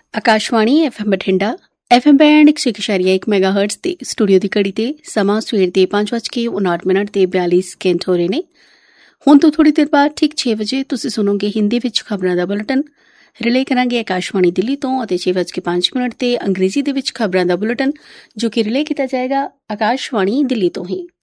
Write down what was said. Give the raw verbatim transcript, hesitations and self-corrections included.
Akashvani F M Bathinda F M band ਇੱਕ ਸੌ ਇੱਕ ਇਸ਼ਾਰੀਆ ਇੱਕ ਮੈਗਾ ਹਰਟਜ਼ ਤੇ ਸਟੂਡੀਓ ਦੀ ਘੜੀ ਤੇ ਸਮਾਂ ਸਵੇਰ ਦੇ ਪੰਜ ਵੱਜ ਕੇ ਉਨਾਹਠ ਮਿੰਟ ਤੇ ਬਿਆਲੀ ਸਕਿੰਟ ਹੋ ਰਹੇ ਨੇ। ਹੁਣ ਤੋਂ ਥੋੜ੍ਹੀ ਦੇਰ ਬਾਅਦ ਠੀਕ ਛੇ ਵਜੇ ਤੁਸੀਂ ਸੁਣੋਗੇ ਹਿੰਦੀ ਵਿੱਚ ਖਬਰਾਂ ਦਾ ਬੁਲੇਟਿਨ। ਰਿਲੇ ਕਰਾਂਗੇ ਆਕਾਸ਼ਵਾਣੀ ਦਿੱਲੀ ਤੋਂ ਅਤੇ ਛੇ ਵੱਜ ਕੇ ਪੰਜ ਮਿੰਟ ਤੇ ਅੰਗਰੇਜ਼ੀ ਦੇ ਵਿੱਚ ਖਬਰਾਂ ਦਾ ਬੁਲੇਟਿਨ ਜੋ ਕਿ ਰਿਲੇ ਕੀਤਾ ਜਾਏਗਾ ਆਕਾਸ਼ਵਾਣੀ ਦਿੱਲੀ ਤੋਂ ਹੀ।